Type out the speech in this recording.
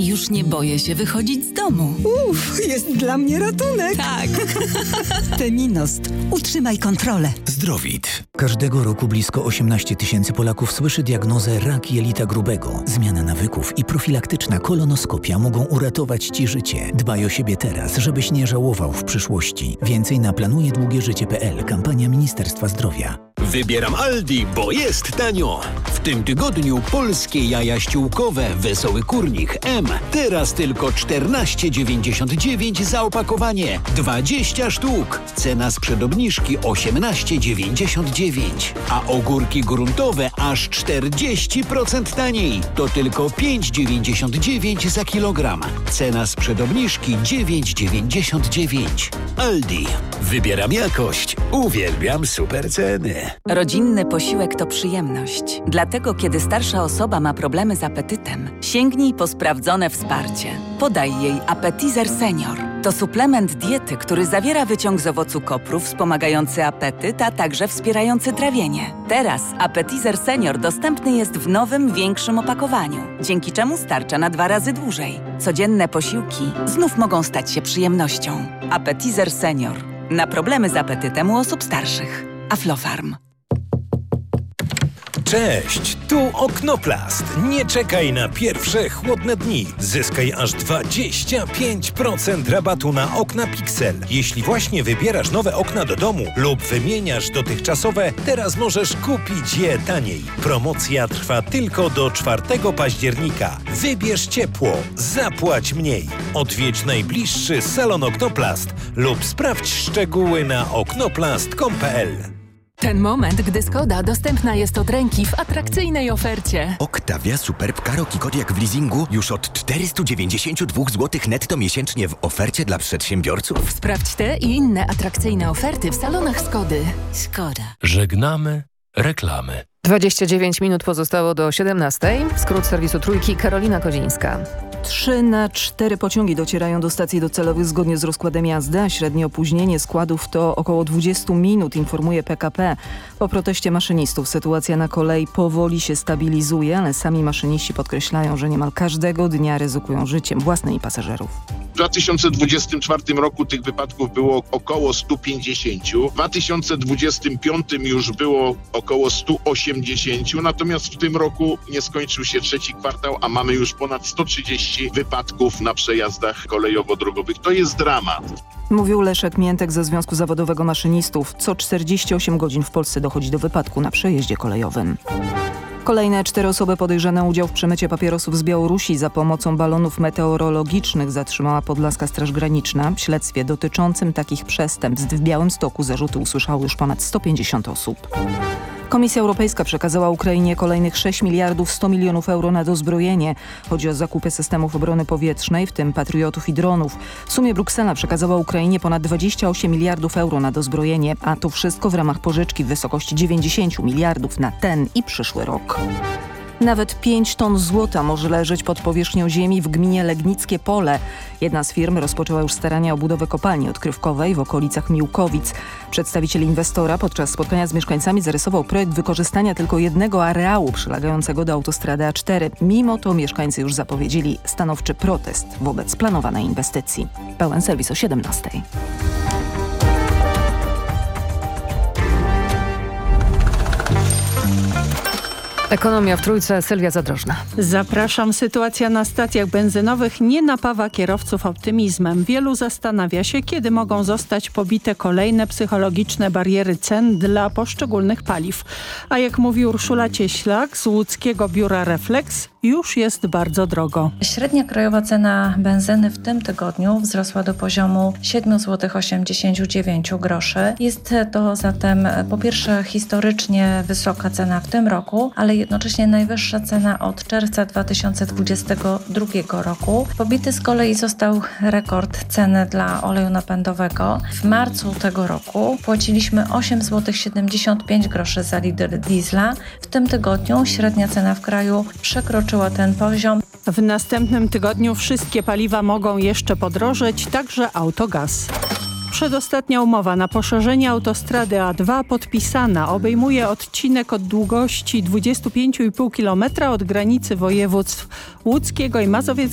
i już nie boję się wychodzić z domu. Jest dla mnie ratunek. Tak. Feminost. Utrzymaj kontrolę. Zdrowit. Każdego roku blisko 18 tysięcy Polaków słyszy diagnozę rak jelita grubego. Zmiana nawyków i profilaktyczna kolonoskopia mogą uratować Ci życie. Dbaj o siebie teraz, żebyś nie żałował w przyszłości. Więcej na planujedługieżycie.pl. Kampania Ministerstwa Zdrowia. Wybieram Aldi, bo jest tanio. W tym tygodniu polskie jaja ściółkowe Wesoły Kurnik M. Teraz tylko 14,99 za opakowanie. 20 sztuk. Cena sprzed obniżki 18,99. A ogórki gruntowe aż 40% taniej. To tylko 5,99 za kilogram. Cena sprzed obniżki 9,99. Aldi. Wybieram jakość. Uwielbiam super ceny. Rodzinny posiłek to przyjemność. Dlatego, kiedy starsza osoba ma problemy z apetytem, sięgnij po sprawdzone wsparcie. Podaj jej Appetizer Senior. To suplement diety, który zawiera wyciąg z owocu kopru wspomagający apetyt, a także wspierający trawienie. Teraz Appetizer Senior dostępny jest w nowym, większym opakowaniu, dzięki czemu starcza na 2 razy dłużej. Codzienne posiłki znów mogą stać się przyjemnością. Appetizer Senior. Na problemy z apetytem u osób starszych. Aflofarm. Cześć, tu Oknoplast. Nie czekaj na pierwsze chłodne dni. Zyskaj aż 25% rabatu na okna Pixel. Jeśli właśnie wybierasz nowe okna do domu lub wymieniasz dotychczasowe, teraz możesz kupić je taniej. Promocja trwa tylko do 4 października. Wybierz ciepło, zapłać mniej. Odwiedź najbliższy salon Oknoplast lub sprawdź szczegóły na oknoplast.com.pl. Ten moment, gdy Skoda dostępna jest od ręki w atrakcyjnej ofercie. Octavia Superb Karoq i Kodiaq w leasingu już od 492 zł netto miesięcznie w ofercie dla przedsiębiorców. Sprawdź te i inne atrakcyjne oferty w salonach Skody. Skoda. Żegnamy reklamy. 29 minut pozostało do 17. Skrót serwisu Trójki, Karolina Kozińska. 3 na 4 pociągi docierają do stacji docelowych zgodnie z rozkładem jazdy, a średnie opóźnienie składów to około 20 minut, informuje PKP. Po proteście maszynistów sytuacja na kolei powoli się stabilizuje, ale sami maszyniści podkreślają, że niemal każdego dnia ryzykują życiem własnym i pasażerów. W 2024 roku tych wypadków było około 150, w 2025 już było około 180, natomiast w tym roku nie skończył się trzeci kwartał, a mamy już ponad 130 wypadków na przejazdach kolejowo-drogowych. To jest dramat. Mówił Leszek Miętek ze Związku Zawodowego Maszynistów. Co 48 godzin w Polsce dochodzi do wypadku na przejeździe kolejowym. Kolejne 4 osoby podejrzane o udział w przemycie papierosów z Białorusi za pomocą balonów meteorologicznych zatrzymała podlaska Straż Graniczna. W śledztwie dotyczącym takich przestępstw w Białymstoku zarzuty usłyszało już ponad 150 osób. Komisja Europejska przekazała Ukrainie kolejnych 6 miliardów 100 milionów euro na dozbrojenie. Chodzi o zakupy systemów obrony powietrznej, w tym patriotów i dronów. W sumie Bruksela przekazała Ukrainie ponad 28 miliardów euro na dozbrojenie, a to wszystko w ramach pożyczki w wysokości 90 miliardów na ten i przyszły rok. Nawet 5 ton złota może leżeć pod powierzchnią ziemi w gminie Legnickie Pole. Jedna z firm rozpoczęła już starania o budowę kopalni odkrywkowej w okolicach Miłkowic. Przedstawiciel inwestora podczas spotkania z mieszkańcami zarysował projekt wykorzystania tylko jednego areału przylegającego do autostrady A4. Mimo to mieszkańcy już zapowiedzieli stanowczy protest wobec planowanej inwestycji. Pełen serwis o 17. Ekonomia w Trójce, Sylwia Zadrożna. Zapraszam. Sytuacja na stacjach benzynowych nie napawa kierowców optymizmem. Wielu zastanawia się, kiedy mogą zostać pobite kolejne psychologiczne bariery cen dla poszczególnych paliw. A jak mówi Urszula Cieślak z łódzkiego biura Reflex, już jest bardzo drogo. Średnia krajowa cena benzyny w tym tygodniu wzrosła do poziomu 7,89 zł. Jest to zatem po pierwsze historycznie wysoka cena w tym roku, ale jednocześnie najwyższa cena od czerwca 2022 roku. Pobity z kolei został rekord ceny dla oleju napędowego. W marcu tego roku płaciliśmy 8,75 zł za litr diesla. W tym tygodniu średnia cena w kraju przekroczyła ten poziom. W następnym tygodniu wszystkie paliwa mogą jeszcze podrożeć, także autogaz. Przedostatnia umowa na poszerzenie autostrady A2 podpisana obejmuje odcinek od długości 25,5 km od granicy województw łódzkiego i mazowieckiego